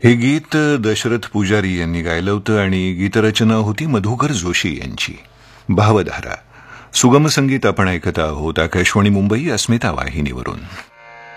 हे गीत दशरथ पुजारी यांनी गायलं होतं आणि गीतरचना होती मधुकर जोशी यांची. भावधारा सुगम संगीत आपण ऐकत आहोत आकाशवाणी मुंबई अस्मिता वाहिनीवरून.